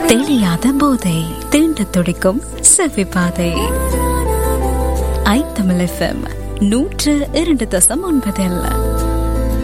தெளியாத போதை தீண்ட துடிக்கும் செவி பாதை. ஐ தமிழ் FM 102.9.